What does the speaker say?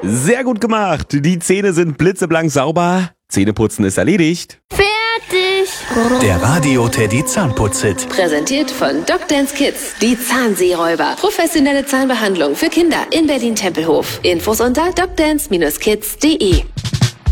Sehr gut gemacht. Die Zähne sind blitzeblank sauber. Zähneputzen ist erledigt. Fertig. Der Radio Teddy Zahnputz-Hit. Präsentiert von Dr. Kids. Die Zahnseeräuber. Professionelle Zahnbehandlung für Kinder in Berlin-Tempelhof. Infos unter docdance-kids.de.